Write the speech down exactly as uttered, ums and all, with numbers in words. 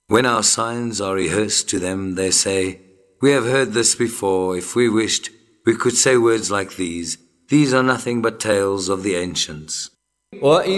When our signs are rehearsed to them, they say, "We have heard this before. If we wished, we could say words like these. These are nothing but tales of the ancients."